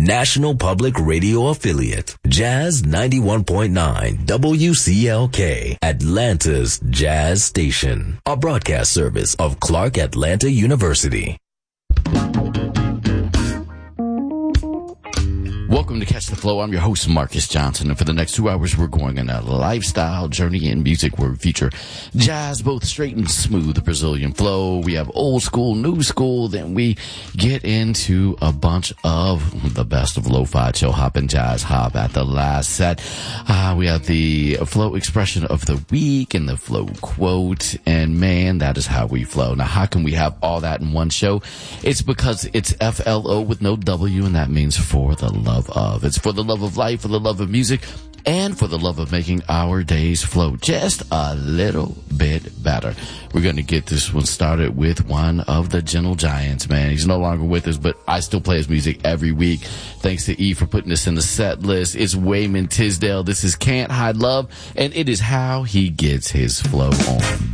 National Public Radio affiliate, Jazz 91.9 WCLK, Atlanta's Jazz Station, a broadcast service of Clark Atlanta University. Welcome to Catch the Flow. I'm your host, Marcus Johnson, and for the next 2 hours, we're going on a lifestyle journey in music where we feature jazz, both straight and smooth, the Brazilian flow. We have old school, new school, then we get into a bunch of the best of lo-fi, chill hop, and jazz hop at the last set. We have the flow expression of the week and the flow quote, and man, that is how we flow. Now, how can we have all that in one show? It's because it's FLO with no W, and that means for the love of. It's for the love of life, for the love of music, and for the love of making our days flow just a little bit better. We're going to get this one started with one of the Gentle Giants, man. He's no longer with us, but I still play his music every week. Thanks to E for putting this in the set list. It's Wayman Tisdale. This is Can't Hide Love, and it is how he gets his flow on.